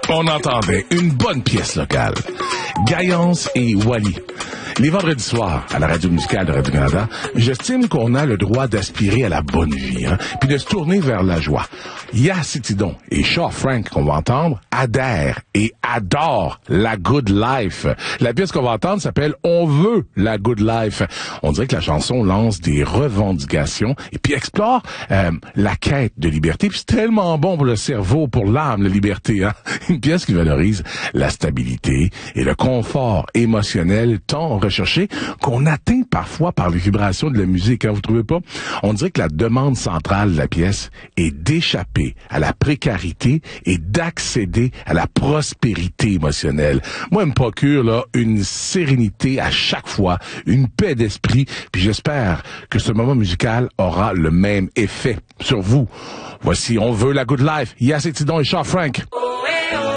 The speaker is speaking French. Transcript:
On entendait une bonne pièce locale. Gaillance et Wally. Les vendredis soirs, à la radio musicale de Radio-Canada, j'estime qu'on a le droit d'aspirer à la bonne vie, puis de se tourner vers la joie. Yacitidon et Shaw Frank, qu'on va entendre, adhèrent et adorent la good life. La pièce qu'on va entendre s'appelle « On veut la good life ». On dirait que la chanson lance des revendications et puis explore la quête de liberté. Puis c'est tellement bon pour le cerveau, pour l'âme, la liberté. Une pièce qui valorise la stabilité et le confort émotionnel tant recherché qu'on atteint parfois par les vibrations de la musique. Vous trouvez pas? On dirait que la demande centrale de la pièce est d'échapper à la précarité et d'accéder à la prospérité émotionnelle. Moi, elle me procure là une sérénité à chaque fois, une paix d'esprit, puis j'espère que ce moment musical aura le même effet sur vous. Voici On veut la good life. Yacitidon et Shaw Frank.